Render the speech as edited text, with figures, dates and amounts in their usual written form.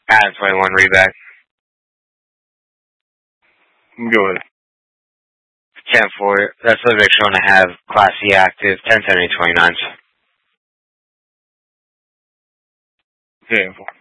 Adam 21 readback. Go ahead. 10-4. That's subject shown to have Class C active. 10-70 29s. 10-4.